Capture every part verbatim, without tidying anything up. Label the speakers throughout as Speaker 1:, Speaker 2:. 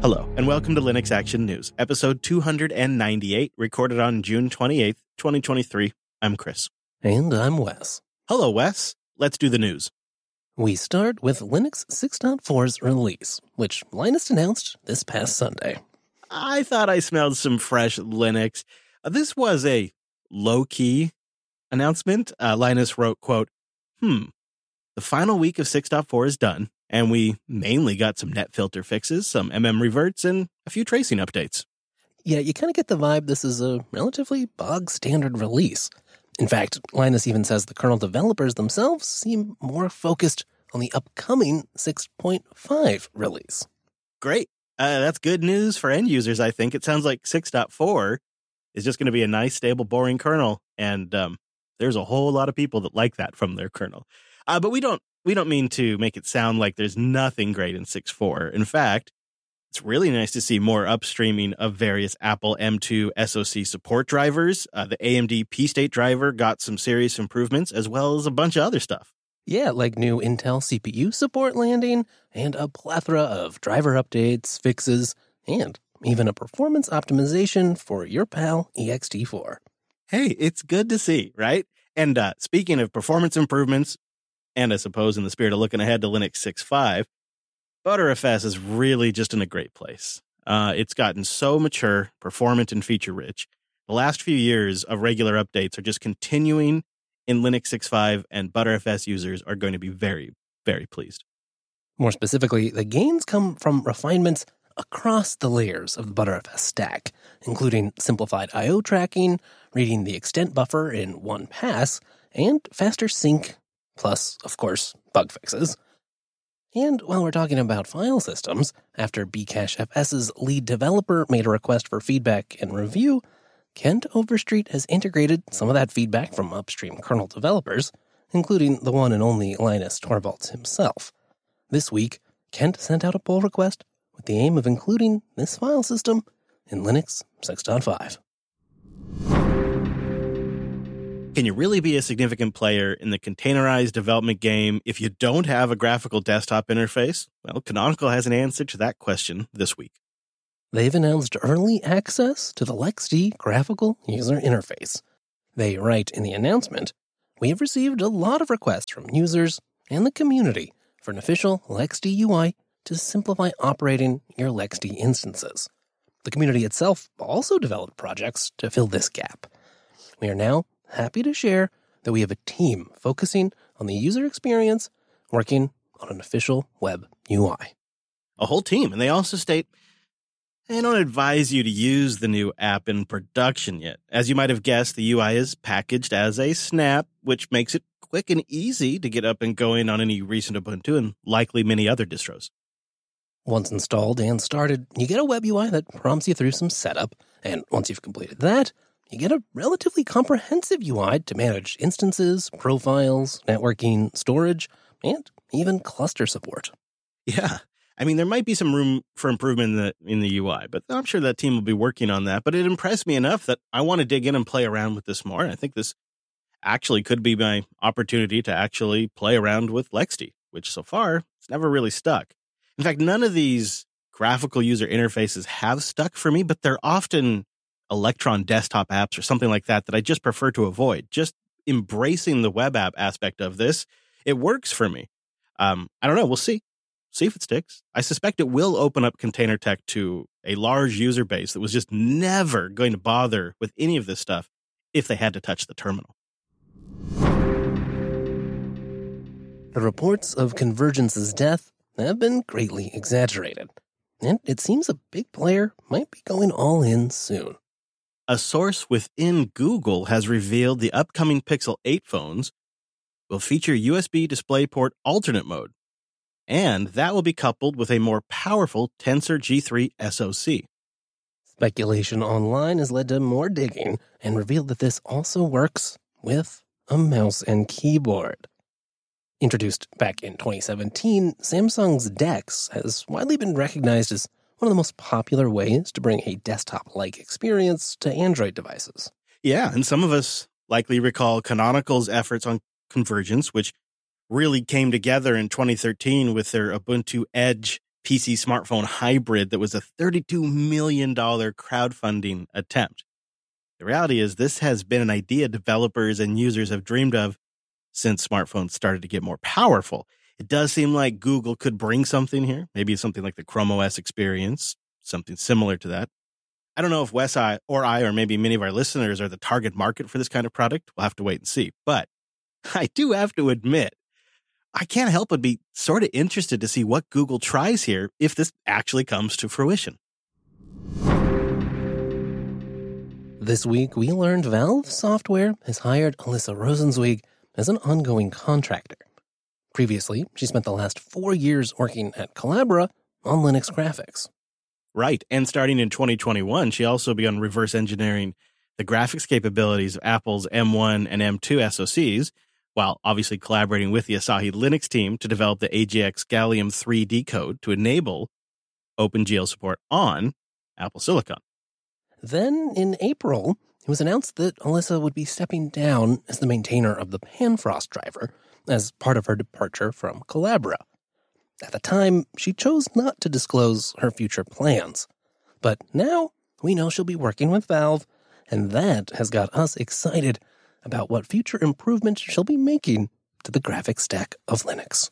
Speaker 1: Hello, and welcome to Linux Action News, episode two ninety-eight, recorded on June twenty-eighth, twenty twenty-three. I'm Chris.
Speaker 2: And I'm Wes.
Speaker 1: Hello, Wes. Let's do the news.
Speaker 2: We start with Linux six point four's release, which Linus announced this past Sunday.
Speaker 1: I thought I smelled some fresh Linux. Uh, this was a low-key announcement. Uh, Linus wrote, quote, hmm, the final week of six point four is done, and we mainly got some net filter fixes, some M M reverts, and a few tracing updates.
Speaker 2: Yeah, you kind of get the vibe this is a relatively bog-standard release. In fact, Linus even says the kernel developers themselves seem more focused on the upcoming six point five release.
Speaker 1: Great. Uh, that's good news for end users, I think. It sounds like six point four is just going to be a nice, stable, boring kernel, and um, there's a whole lot of people that like that from their kernel. Uh, but we don't we don't mean to make it sound like there's nothing great in six point four. In fact, it's really nice to see more upstreaming of various Apple M two S O C support drivers. Uh, the A M D P-State driver got some serious improvements, as well as a bunch of other stuff.
Speaker 2: Yeah, like new Intel C P U support landing, and a plethora of driver updates, fixes, and even a performance optimization for your pal E X T four.
Speaker 1: Hey, it's good to see, right? And uh, speaking of performance improvements, and I suppose in the spirit of looking ahead to Linux six point five, Btrfs is really just in a great place. Uh, it's gotten so mature, performant, and feature-rich. The last few years of regular updates are just continuing in Linux six point five, and Btrfs users are going to be very, very pleased.
Speaker 2: More specifically, the gains come from refinements across the layers of the Btrfs stack, including simplified I O tracking, reading the extent buffer in one pass, and faster sync, plus, of course, bug fixes. And while we're talking about file systems, after Bcachefs's lead developer made a request for feedback and review, Kent Overstreet has integrated some of that feedback from upstream kernel developers, including the one and only Linus Torvalds himself. This week, Kent sent out a pull request with the aim of including this file system in Linux six point five.
Speaker 1: Can you really be a significant player in the containerized development game if you don't have a graphical desktop interface? Well, Canonical has an answer to that question this week.
Speaker 2: They've announced early access to the LXD graphical user interface. They write in the announcement, "We have received a lot of requests from users and the community for an official LXD U I to simplify operating your LXD instances. The community itself also developed projects to fill this gap. We are now happy to share that we have a team focusing on the user experience working on an official web U I."
Speaker 1: A whole team, and they also state, "I don't advise you to use the new app in production yet. As you might have guessed, the U I is packaged as a snap, which makes it quick and easy to get up and going on any recent Ubuntu and likely many other distros."
Speaker 2: Once installed and started, you get a web U I that prompts you through some setup, and once you've completed that, you get a relatively comprehensive U I to manage instances, profiles, networking, storage, and even cluster support.
Speaker 1: Yeah. I mean, there might be some room for improvement in the in the U I, but I'm sure that team will be working on that. But it impressed me enough that I want to dig in and play around with this more. I think this actually could be my opportunity to actually play around with LXD, which so far it's never really stuck. In fact, none of these graphical user interfaces have stuck for me, but they're often Electron desktop apps or something like that that I just prefer to avoid. Just embracing the web app aspect of this, it works for me. Um, I don't know. We'll see. See if it sticks. I suspect it will open up Container Tech to a large user base that was just never going to bother with any of this stuff if they had to touch the terminal.
Speaker 2: The reports of Convergence's death have been greatly exaggerated, and it seems a big player might be going all in soon.
Speaker 1: A source within Google has revealed the upcoming Pixel eight phones will feature U S B DisplayPort alternate mode, and that will be coupled with a more powerful Tensor G three S O C.
Speaker 2: Speculation online has led to more digging and revealed that this also works with a mouse and keyboard. Introduced back in twenty seventeen, Samsung's DeX has widely been recognized as one of the most popular ways to bring a desktop-like experience to Android devices.
Speaker 1: Yeah, and some of us likely recall Canonical's efforts on convergence, which really came together in twenty thirteen with their Ubuntu Edge P C smartphone hybrid that was a thirty-two million dollars crowdfunding attempt. The reality is this has been an idea developers and users have dreamed of since smartphones started to get more powerful. It does seem like Google could bring something here, maybe something like the Chrome O S experience, something similar to that. I don't know if Wes I, or I or maybe many of our listeners are the target market for this kind of product. We'll have to wait and see. But I do have to admit, I can't help but be sort of interested to see what Google tries here if this actually comes to fruition.
Speaker 2: This week, we learned Valve Software has hired Alyssa Rosenzweig as an ongoing contractor. Previously, she spent the last four years working at Collabora on Linux graphics.
Speaker 1: Right, and starting in twenty twenty-one, she also began reverse engineering the graphics capabilities of Apple's M one and M two S O Cs, while obviously collaborating with the Asahi Linux team to develop the A J X Gallium three D code to enable OpenGL support on Apple Silicon.
Speaker 2: Then, in April, it was announced that Alyssa would be stepping down as the maintainer of the Panfrost driver as part of her departure from Collabora. At the time, she chose not to disclose her future plans. But now, we know she'll be working with Valve, and that has got us excited about what future improvements she'll be making to the graphics stack of Linux.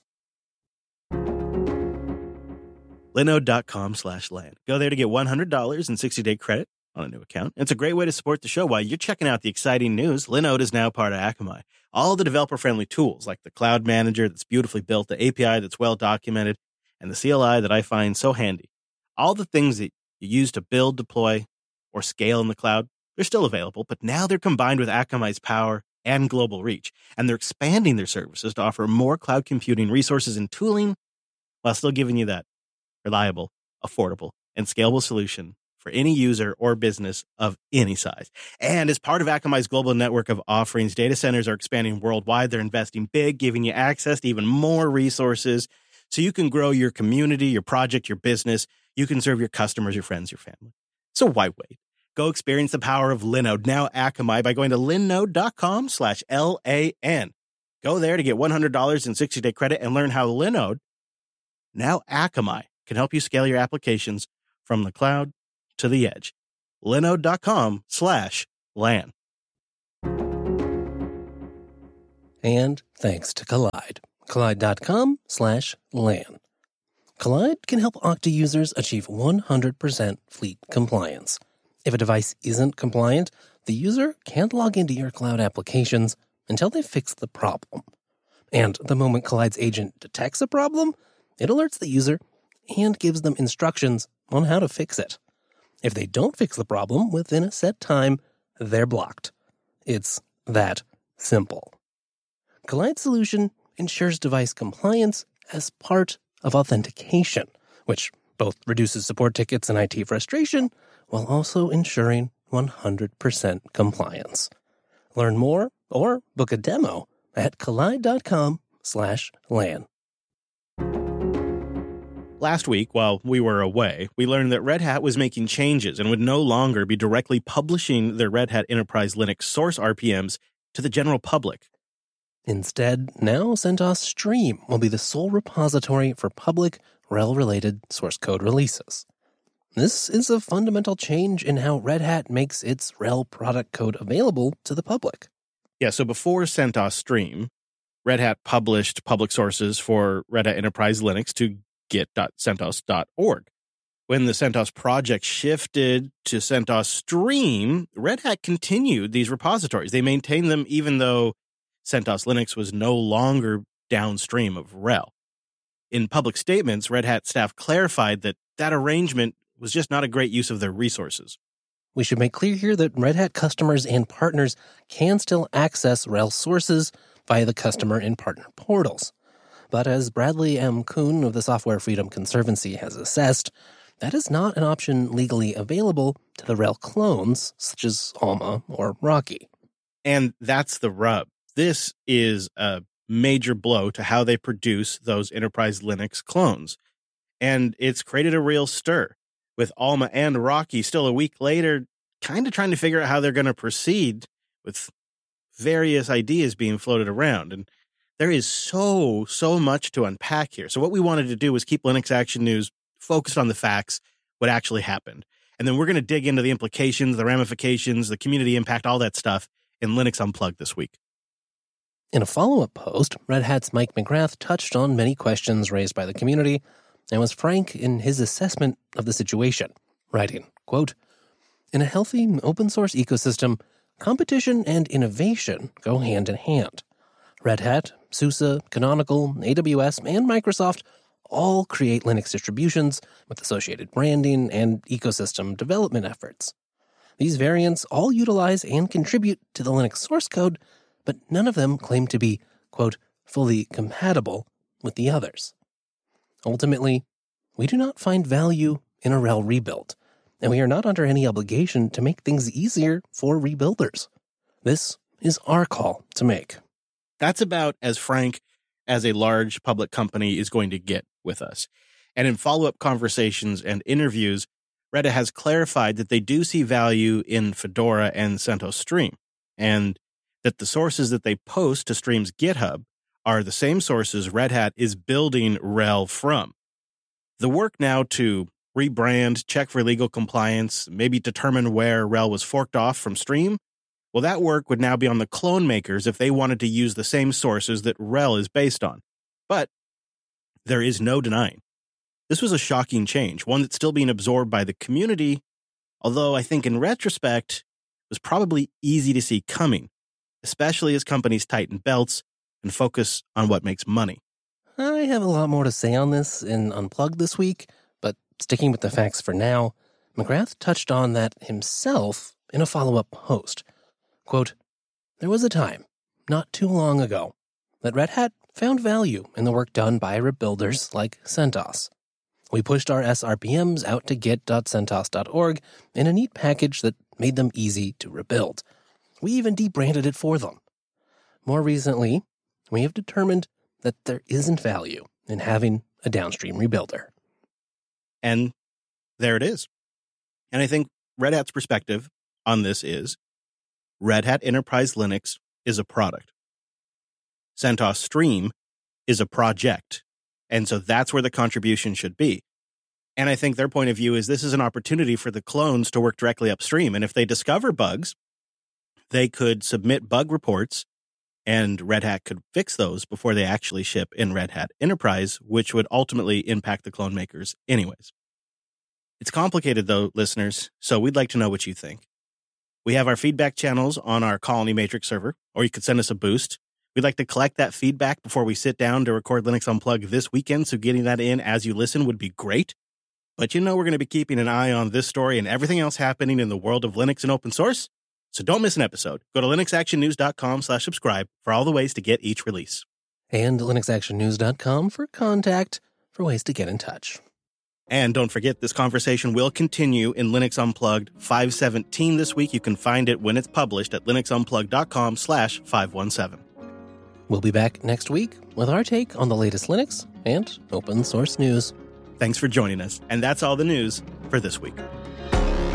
Speaker 1: Linode.com slash LAN. Go there to get one hundred dollars in sixty-day credit on a new account. It's a great way to support the show while you're checking out the exciting news. Linode is now part of Akamai. All the developer-friendly tools like the Cloud Manager that's beautifully built, the A P I that's well-documented, and the C L I that I find so handy. All the things that you use to build, deploy, or scale in the cloud, they're still available, but now they're combined with Akamai's power and global reach, and they're expanding their services to offer more cloud computing resources and tooling while still giving you that reliable, affordable, and scalable solution for any user or business of any size. And as part of Akamai's global network of offerings, data centers are expanding worldwide. They're investing big, giving you access to even more resources so you can grow your community, your project, your business. You can serve your customers, your friends, your family. So why wait? Go experience the power of Linode, now Akamai, by going to linode.com slash L-A-N. Go there to get one hundred dollars in sixty-day credit and learn how Linode, now Akamai, can help you scale your applications from the cloud to the edge. Linode.com slash LAN.
Speaker 2: And thanks to Collide. Collide.com slash LAN. Collide can help Okta users achieve one hundred percent fleet compliance. If a device isn't compliant, the user can't log into your cloud applications until they fix the problem. And the moment Collide's agent detects a problem, it alerts the user and gives them instructions on how to fix it. If they don't fix the problem within a set time, they're blocked. It's that simple. Collide's solution ensures device compliance as part of authentication, which both reduces support tickets and I T frustration, while also ensuring one hundred percent compliance. Learn more or book a demo at collide.com slash LAN.
Speaker 1: Last week, while we were away, we learned that Red Hat was making changes and would no longer be directly publishing their Red Hat Enterprise Linux source R P Ms to the general public.
Speaker 2: Instead, now CentOS Stream will be the sole repository for public R H E L-related source code releases. This is a fundamental change in how Red Hat makes its R H E L product code available to the public.
Speaker 1: Yeah, so before CentOS Stream, Red Hat published public sources for Red Hat Enterprise Linux to git dot centos dot org. When the CentOS project shifted to CentOS Stream, Red Hat continued these repositories. They maintained them even though CentOS Linux was no longer downstream of R H E L. In public statements, Red Hat staff clarified that that arrangement was just not a great use of their resources.
Speaker 2: We should make clear here that Red Hat customers and partners can still access R H E L sources via the customer and partner portals. But as Bradley M. Kuhn of the Software Freedom Conservancy has assessed, that is not an option legally available to the R H E L clones, such as Alma or Rocky.
Speaker 1: And that's the rub. This is a major blow to how they produce those Enterprise Linux clones. And it's created a real stir, with Alma and Rocky still a week later kind of trying to figure out how they're going to proceed with various ideas being floated around. And there is so, so much to unpack here. So what we wanted to do was keep Linux Action News focused on the facts, what actually happened. And then we're going to dig into the implications, the ramifications, the community impact, all that stuff in Linux Unplugged this week.
Speaker 2: In a follow-up post, Red Hat's Mike McGrath touched on many questions raised by the community and was frank in his assessment of the situation, writing, quote, "In a healthy open-source ecosystem, competition and innovation go hand in hand. Red Hat, SUSE, Canonical, A W S, and Microsoft all create Linux distributions with associated branding and ecosystem development efforts. These variants all utilize and contribute to the Linux source code, but none of them claim to be, quote, fully compatible with the others. Ultimately, we do not find value in a RHEL rebuild, and we are not under any obligation to make things easier for rebuilders. This is our call to make."
Speaker 1: That's about as frank as a large public company is going to get with us. And in follow-up conversations and interviews, Red Hat has clarified that they do see value in Fedora and CentOS Stream, and that the sources that they post to Stream's GitHub are the same sources Red Hat is building RHEL from. The work now to rebrand, check for legal compliance, maybe determine where RHEL was forked off from Stream, well, that work would now be on the clone makers if they wanted to use the same sources that RHEL is based on. But there is no denying this was a shocking change, one that's still being absorbed by the community, although I think in retrospect was probably easy to see coming, especially as companies tighten belts and focus on what makes money.
Speaker 2: I have a lot more to say on this in Unplugged this week, but sticking with the facts for now, McGrath touched on that himself in a follow-up post. Quote, "There was a time, not too long ago, that Red Hat found value in the work done by rebuilders like CentOS. We pushed our S R P Ms out to git dot centos dot org in a neat package that made them easy to rebuild. We even debranded it for them. More recently, we have determined that there isn't value in having a downstream rebuilder."
Speaker 1: And there it is. And I think Red Hat's perspective on this is Red Hat Enterprise Linux is a product. CentOS Stream is a project. And so that's where the contribution should be. And I think their point of view is this is an opportunity for the clones to work directly upstream. And if they discover bugs, they could submit bug reports and Red Hat could fix those before they actually ship in Red Hat Enterprise, which would ultimately impact the clone makers anyways. It's complicated though, listeners, so we'd like to know what you think. We have our feedback channels on our Colony Matrix server, or you could send us a boost. We'd like to collect that feedback before we sit down to record Linux Unplugged this weekend, so getting that in as you listen would be great. But you know we're going to be keeping an eye on this story and everything else happening in the world of Linux and open source, so don't miss an episode. Go to linuxactionnews.com slash subscribe for all the ways to get each release.
Speaker 2: And linuxactionnews dot com for contact, for ways to get in touch.
Speaker 1: And don't forget, this conversation will continue in Linux Unplugged five seventeen this week. You can find it when it's published at linuxunplugged.com slash 517.
Speaker 2: We'll be back next week with our take on the latest Linux and open source news.
Speaker 1: Thanks for joining us. And that's all the news for this week.